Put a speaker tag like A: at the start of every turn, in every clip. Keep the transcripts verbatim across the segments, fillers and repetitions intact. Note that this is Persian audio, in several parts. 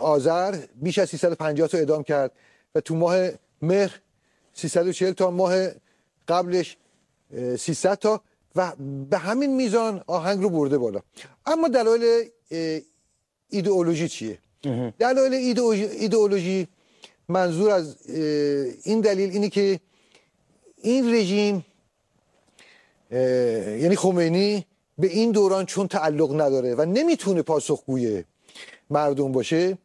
A: آذر بیش از سیصد و پنجاه تا اعدام کرد و تو ماه مهر سیصد و چهل تا، ماه قبلش سیصد تا و به همین میزان آهنگ رو برده بالا. اما دلایل ایدئولوژی چیه؟ دلایل ایدئولوژی منظور از این دلیل اینه که این رژیم یعنی خمینی به این دوران چون تعلق نداره و نمیتونه پاسخگوی مردم باشه،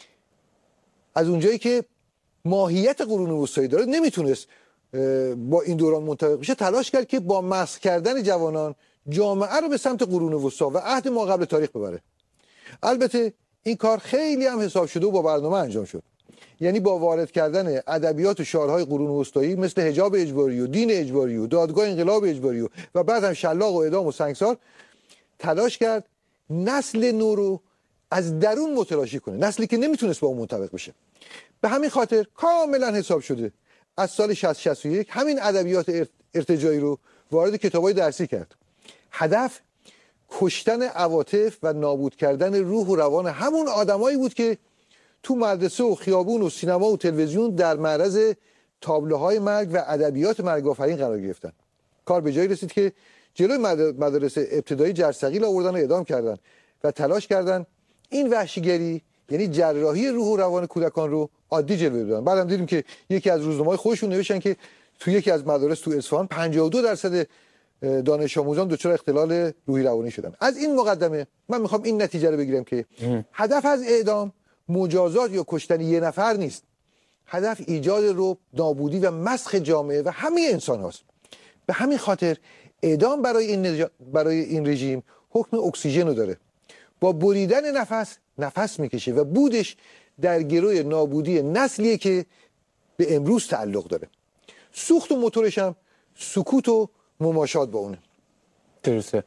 A: از اونجایی که ماهیت قرون وسطایی داره نمیتونست با این دوران منطبق بشه، تلاش کرد که با مسخ کردن جوانان جامعه رو به سمت قرون وسطا و عهد ما قبل تاریخ ببره. البته این کار خیلی هم حساب شده و با برنامه انجام شد، یعنی با وارد کردن ادبیات و شعرهای قرون وسطایی مثل حجاب اجباری و دین اجباری و دادگاه انقلاب اجباری و, و بعد هم شلاق و اعدام و سنگسار، تلاش کرد نسل نو رو از درون متلاشی کنه، نسلی که نمیتونست با اون منطبق بشه. به همین خاطر کاملا حساب شده از سال شصت شصت و یک همین ادبیات ارتجاعی رو وارد کتابای درسی کرد. هدف کشتن عواطف و نابود کردن روح و روان همون آدمایی بود که تو مدرسه و خیابون و سینما و تلویزیون در معرض تابلوهای مرگ و ادبیات مرگ آفرین قرار گرفتن. کار به جایی رسید که جلوی مدارس ابتدایی جرثقیل آوردن و اعدام کردن و تلاش کردن این وحشیگری یعنی جراحی روح و روان کودکان رو عادی جلوه بدن. بعدم دیدیم که یکی از روزنامه‌های خودشون نوشتن که تو یکی از مدارس تو اصفهان پنجاه و دو درصد دانش آموزان دچار اختلال روحی روانی شدن. از این مقدمه من میخوام این نتیجه رو بگیرم که هدف از اعدام مجازات یا کشتن یه نفر نیست. هدف ایجاد رعب، نابودی و مسخ جامعه و همه انسان هاست. به همین خاطر اعدام برای این نجا... برای این رژیم حکم اکسیژن رو داره. با بریدن نفس نفس میکشه و بودش در گروی نابودی نسلیه که به امروز تعلق داره. سوخت و موتورش هم سکوت و مماشات با اونه.
B: درسته.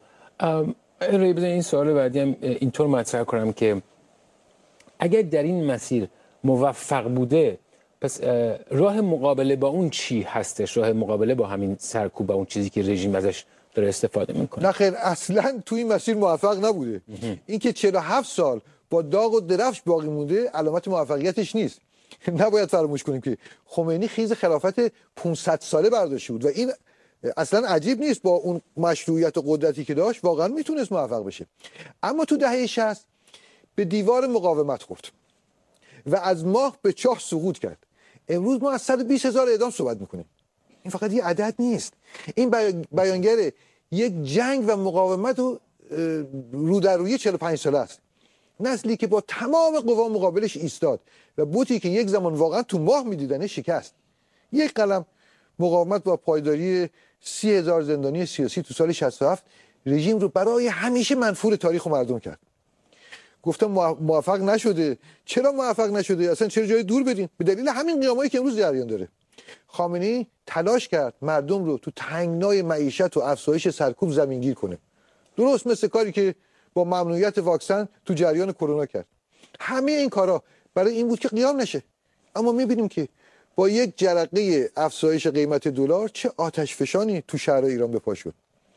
B: روی بزن این سوال بعدی هم اینطور مطرح کنم که اگر در این مسیر موفق بوده، پس راه مقابله با اون چی هستش؟ راه مقابله با همین سرکوب و اون چیزی که رژیم ازش داره استفاده میکنه؟
A: نه خیر، اصلا تو این مسیر موفق نبوده. اینکه چهل و هفت سال با داغ و درفش باقی مونده علامت موفقیتش نیست. نباید فراموش کنیم که خمینی خیز خلافت پانصد ساله برداشته بود و این اصلا عجیب نیست. با اون مشروعیت و قدرتی که داشت واقعا میتونست موفق بشه. اما تو دهه شصت به دیوار مقاومت خورد و از ماه به چاه سقوط کرد. امروز ما از صد و بیست هزار اعدام صحبت میکنیم. این فقط یه عدد نیست، این بیانگر یک جنگ و مقاومت و رو در روی چهل و پنج ساله است. نسلی که با تمام قوا مقابلش ایستاد و بوتی که یک زمان واقعا تو ماه میدیدنه شکست. یک قلم مقاومت با پایداری سی هزار زندانی سیاسی تو سال شصت و هفت رژیم رو برای همیشه منفور تاریخ و مردم کرد. گفتم موفق نشده. چرا موفق نشده؟ اصلا چرا جای دور بریم؟ به دلیل همین قیامایی که امروز جریان داره. خامنه‌ای تلاش کرد مردم رو تو تنگنای معیشت و افزایش سرکوب زمینگیر کنه. درست مثل کاری که با ممنوعیت واکسن تو جریان کرونا کرد. همه این کارا برای این بود که قیام نشه. اما می‌بینیم که با یک جرقه افزایش قیمت دلار چه آتش فشانی تو شهرهای ایران به پا شد.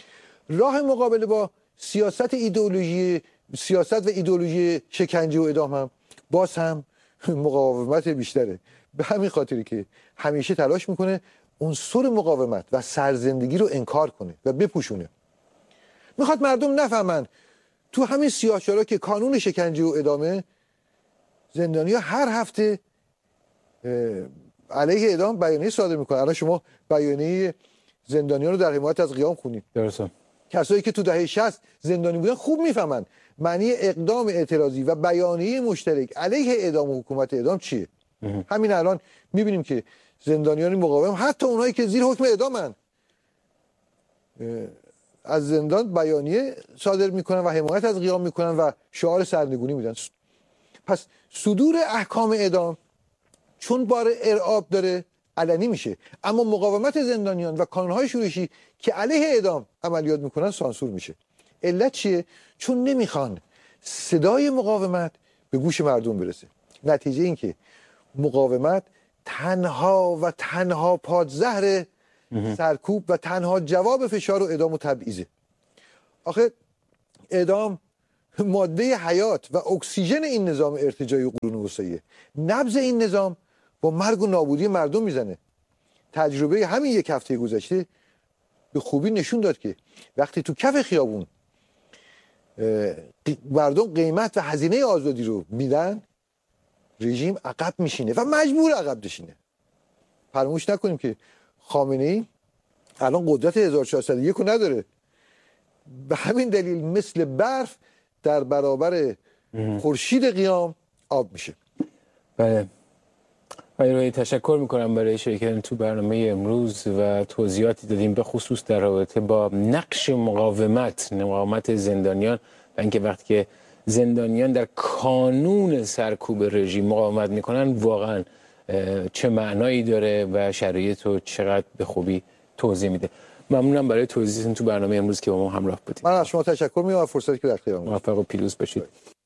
A: راه مقابله با سیاست ایدئولوژی سیاست و ایدئولوژی شکنجه و اعدام هم باز هم مقاومت بیشتره. به همین خاطری که همیشه تلاش میکنه عنصر مقاومت و سرزندگی رو انکار کنه و بپوشونه. میخواد مردم نفهمن تو همین سیاه‌چالا که کانون شکنجه و اعدامه، زندانی‌ها هر هفته علیه اعدام بیانیه صادر میکنن. الان شما بیانیه زندانیان رو در حمایت از قیام خونید.
B: درسته.
A: کسایی که تو دهه شصت زندانی بودن خوب میفهمن معنی اقدام اعتراضی و بیانیه مشترک علیه اعدام و حکومت اعدام چیه. همین الان میبینیم که زندانیان مقاوم، حتی اونایی که زیر حکم اعدامن، از زندان بیانیه صادر میکنن و حمایت از قیام میکنن و شعار سرنگونی میدن. پس صدور احکام اعدام چون بار ارعاب داره علنی میشه، اما مقاومت زندانیان و کانونهای شورشی که علیه اعدام عملیات میکنن سانسور میشه. علت چیه؟ چون نمیخوان صدای مقاومت به گوش مردم برسه. نتیجه این که مقاومت تنها و تنها پادزهر سرکوب و تنها جواب فشار و اعدام و تبعیضه. آخه اعدام ماده حیات و اکسیژن این نظام ارتجاعی قرون وسطاییه. نبض این نظام با مرگ و نابودی مردم میزنه. تجربه همین یک هفته گذشته به خوبی نشون داد که وقتی تو کف خیابون مردم قیمت و هزینه آزادی رو میدن، رژیم عقب میشینه و مجبور عقب بشینه. فراموش نکنیم که خامنه ای الان قدرت هزار و چهارصد و یک رو نداره، به همین دلیل مثل برف در برابر خورشید قیام آب میشه.
B: بله. آقای تشکر میکنم برای شرکت تو برنامه امروز و توضیحاتی دادیم به خصوص در رابطه با نقش مقاومت مقاومت زندانیان و اینکه وقتی که زندانیان در کانون سرکوب رژیم مقاومت میکنن واقعا چه معنایی داره و شرایط رو چقدر به خوبی توضیح میده. ممنونم برای توضیحتون تو برنامه امروز که با ما همراه بودید.
A: من از شما تشکر میکنم و فرصتی که در اختیارم.
B: موفق و پیروز باشید.